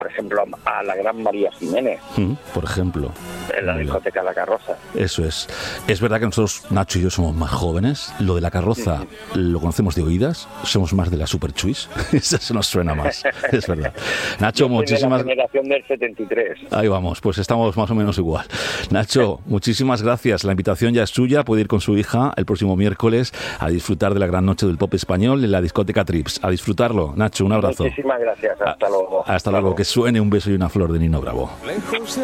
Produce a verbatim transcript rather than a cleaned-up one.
por ejemplo, a, a la gran María Jiménez. Mm, por ejemplo. En la discoteca La Carroza. Eso es. Es verdad que nosotros, Nacho y yo, somos más jóvenes. Lo de La Carroza sí. Lo conocemos de oídas. Somos más de la Super Chuis. Eso se nos suena más. Es verdad. Nacho, yo soy muchísimas... de la generación del setenta y tres. Ahí vamos, pues estamos más o menos igual. Nacho, muchísimas gracias. La invitación ya es suya. Puede ir con su hija el próximo miércoles a disfrutar de la gran noche del pop español en la discoteca Trips. A disfrutarlo. Nacho, un abrazo. Muchísimas gracias. Hasta luego. Hasta luego. Que suene un beso y una flor de Nino Bravo.